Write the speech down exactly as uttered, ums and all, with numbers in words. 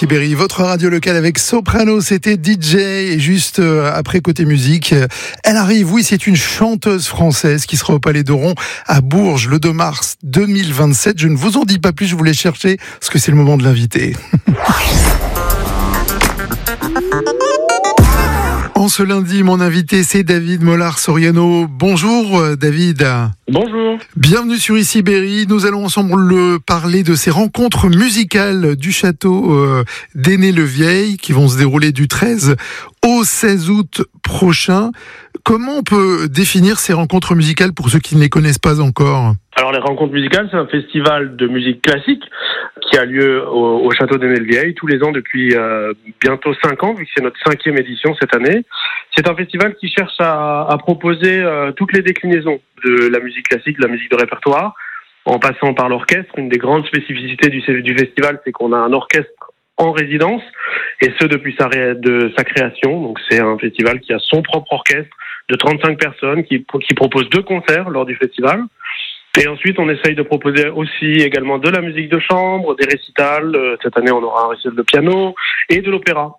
ici Berry, votre radio locale avec Soprano, c'était D J. Et juste après côté musique, elle arrive, oui, c'est une chanteuse française qui sera au Palais d'Oron à Bourges le deux mars deux mille vingt-sept. Je ne vous en dis pas plus, je voulais chercher parce que c'est le moment de l'inviter. En ce lundi, mon invité, c'est David Mollard-Soriano. Bonjour David. Bonjour. Bienvenue sur Ici Berry. Nous allons ensemble parler de ces rencontres musicales du château euh, d'Aîné-le-Vieil qui vont se dérouler du treize au seize août prochain. Comment on peut définir ces rencontres musicales pour ceux qui ne les connaissent pas encore ? Alors les rencontres musicales, c'est un festival de musique classique qui a lieu au, au château d'Aîné-le-Vieil tous les ans depuis euh, bientôt cinq ans, vu que c'est notre cinquième édition cette année. C'est un festival qui cherche à, à proposer euh, toutes les déclinaisons de la musique classique, de la musique de répertoire, en passant par l'orchestre. Une des grandes spécificités du, du festival, c'est qu'on a un orchestre en résidence, et ce depuis sa, ré, de sa création. Donc c'est un festival qui a son propre orchestre de trente-cinq personnes qui, qui propose deux concerts lors du festival. Et ensuite, on essaye de proposer aussi également de la musique de chambre, des récitals. Cette année, on aura un récital de piano et de l'opéra.